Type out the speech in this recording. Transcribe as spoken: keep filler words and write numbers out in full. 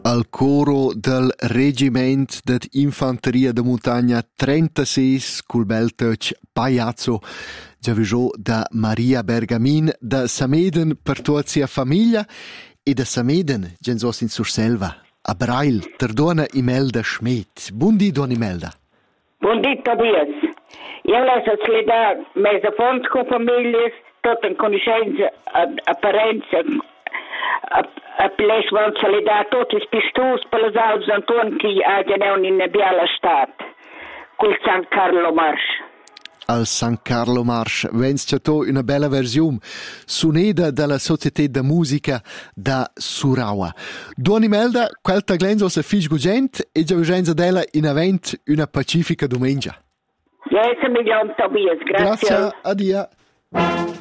al coro del Regiment d'Infanteria de Montagna trentasei col bel touch Pagliazzo giavigiò da Maria Bergamin da Sameden per tua zia famiglia e da Sameden gensos in Surselva a Brail terdona Imelda Schmidt. Buondì don Imelda. Buondì Tobias. Io lascio le da mezzo fond con famiglie, tutto in conoscenza, apparenza, a a ples van solidar toți pistus per les autos Anton che hanno in Biala Stat, col San Carlo Marsh. Al San Carlo Marsh, vens chato una bella versione suneda dalla Società de Musica da Surawa. Don Imelda, quel taglenzo se fisch gugent e già ugenza della in avent una pacifica domenica. Yes, milion Tobias, grazie. Grazie, addio.